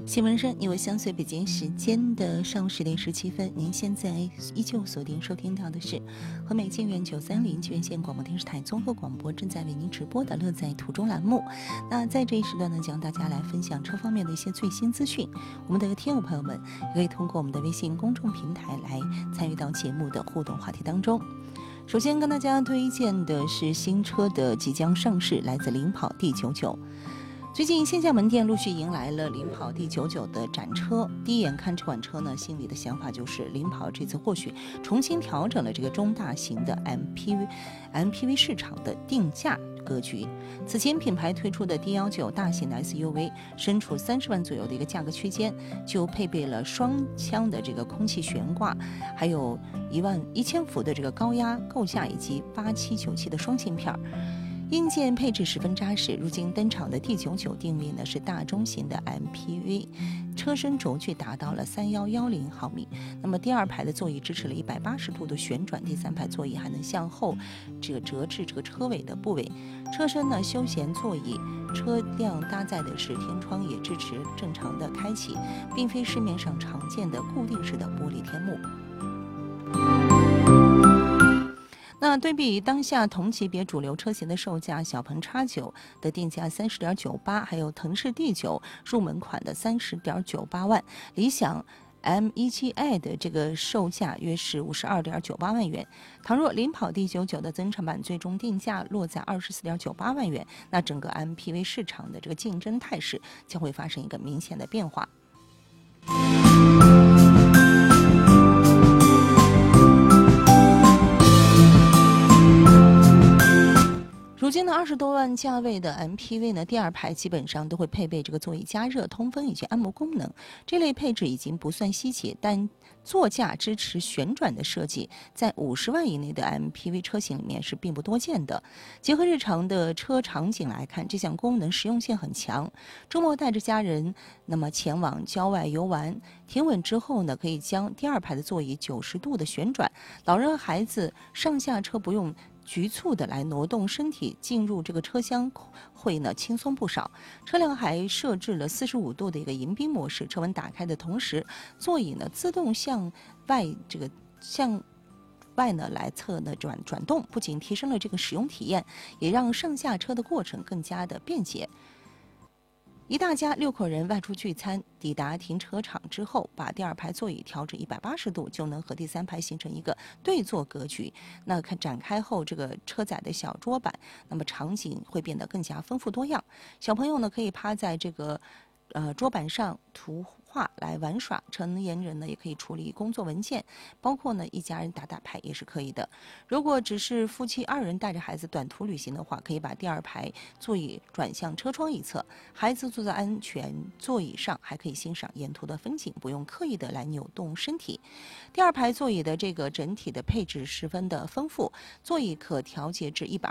新闻声，因为相随北京时间的上午10点17分，您现在依旧锁定收听到的是和美金源930金源县广播电视台综合广播正在为您直播的乐在途中栏目。那在这一时段呢，将大家来分享车方面的一些最新资讯。我们的听友朋友们也可以通过我们的微信公众平台来参与到节目的互动话题当中。首先跟大家推荐的是新车的即将上市，来自领跑 D99。最近线下门店陆续迎来了领跑 D99的展车，第一眼看这款车呢，心里的想法就是领跑这次或许重新调整了这个中大型的 MPV 市场的定价格局。此前品牌推出的 D19大型的 SUV 身处30万左右的一个价格区间，就配备了双腔的这个空气悬挂，还有11000伏的这个高压构架以及8797的双芯片。硬件配置十分扎实，如今登场的 D99定位呢是大中型的 MPV， 车身轴距达到了3110毫米。那么第二排的座椅支持了180度的旋转，第三排座椅还能向后这个折至这个车尾的部位。车身呢休闲座椅，车辆搭载的是天窗，也支持正常的开启，并非市面上常见的固定式的玻璃天幕。那对比当下同级别主流车型的售价，小鹏 X9 的定价30.98，还有腾势 D9 入门款的30.98万，理想 M17i 的这个售价约是52.98万元。倘若领跑 D99 的增程版最终定价落在24.98万元，那整个 MPV 市场的这个竞争态势将会发生一个明显的变化。如今的20多万价位的 MPV 呢，第二排基本上都会配备这个座椅加热、通风以及按摩功能，这类配置已经不算稀奇，但座驾支持旋转的设计，在50万以内的 MPV 车型里面是并不多见的。结合日常的车场景来看，这项功能实用性很强。周末带着家人那么前往郊外游玩，停稳之后呢，可以将第二排的座椅90度的旋转，老人和孩子上下车不用局促的来挪动身体，进入这个车厢会呢轻松不少。车辆还设置了45度的一个迎宾模式，车门打开的同时，座椅呢自动向外呢来侧呢转动，不仅提升了这个使用体验，也让上下车的过程更加的便捷。一大家6口人外出聚餐，抵达停车场之后，把第二排座椅调至180度，就能和第三排形成一个对坐格局。那展开后，这个车载的小桌板，那么场景会变得更加丰富多样。小朋友呢可以趴在这个桌板上图画来玩耍，成年人呢也可以处理工作文件，包括呢一家人打牌也是可以的。如果只是夫妻2人带着孩子短途旅行的话，可以把第二排座椅转向车窗一侧，孩子坐在安全座椅上，还可以欣赏沿途的风景，不用刻意的来扭动身体。第二排座椅的这个整体的配置十分的丰富，座椅可调节至